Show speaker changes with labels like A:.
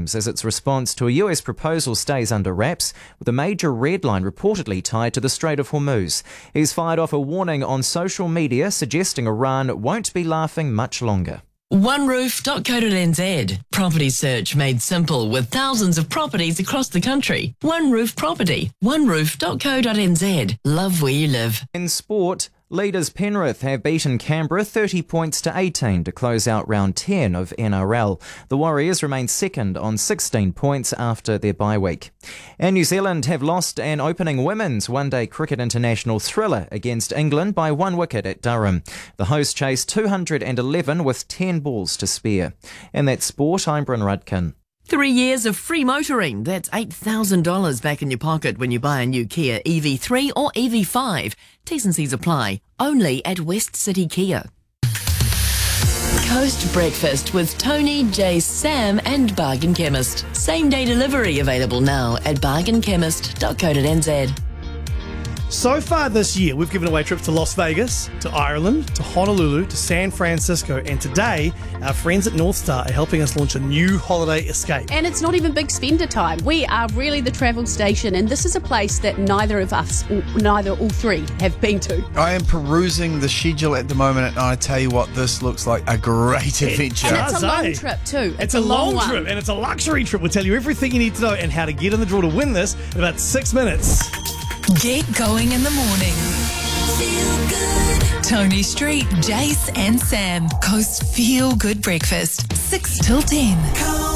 A: Times as its response to a US proposal stays under wraps, with a major red line reportedly tied to the Strait of Hormuz. He's fired off a warning on social media suggesting Iran won't be laughing much longer.
B: OneRoof.co.nz. Property search made simple with thousands of properties across the country. One Roof Property. OneRoof.co.nz. Love where you live.
A: In sport, leaders Penrith have beaten Canberra 30 points to 18 to close out round 10 of NRL. The Warriors remain second on 16 points after their bye week. And New Zealand have lost an opening women's one-day cricket international thriller against England by 1 wicket at Durham. The hosts chased 211 with 10 balls to spare. And that's sport. I'm Bryn Rudkin.
B: 3 years of free motoring. That's $8,000 back in your pocket when you buy a new Kia EV3 or EV5. T's and C's apply. Only at West City Kia. Coast Breakfast with Tony, Jace, Sam and Bargain Chemist. Same day delivery available now at bargainchemist.co.nz.
C: So far this year, we've given away trips to Las Vegas, to Ireland, to Honolulu, to San Francisco, and today, our friends at North Star are helping us launch a new holiday escape.
D: And it's not even big spender time. We are really the travel station, and this is a place that neither all three have been to.
E: I am perusing the schedule at the moment, and I tell you what, this looks like a great adventure.
D: And it's a long trip too.
C: It's a long trip, and it's a luxury trip. We'll tell you everything you need to know and how to get in the draw to win this in about 6 minutes.
F: Get going in the morning. Feel good. Tony Street, Jace and Sam. Coast Feel Good Breakfast. 6 till 10.